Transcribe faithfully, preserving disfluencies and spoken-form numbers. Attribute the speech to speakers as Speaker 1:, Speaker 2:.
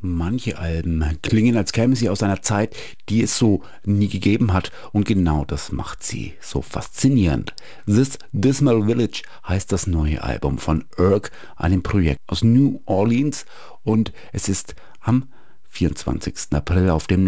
Speaker 1: Manche Alben klingen, als kämen sie aus einer Zeit, die es so nie gegeben hat. Und genau das macht sie so faszinierend. This Dismal Village heißt das neue Album von Urk, einem Projekt aus New Orleans. Und es ist am vierundzwanzigsten April auf dem